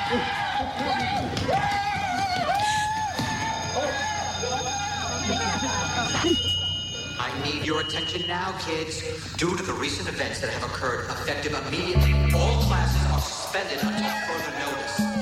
I need your attention now, kids. Due to the recent events that have occurred, effective immediately, all classes are suspended until further notice.